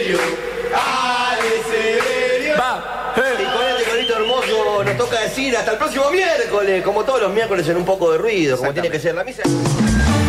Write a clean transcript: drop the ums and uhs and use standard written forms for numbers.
Severio. Dale, Severio. Va. Y con este corito hermoso nos toca decir hasta el próximo miércoles, como todos los miércoles en un poco de ruido, como tiene que ser la misa.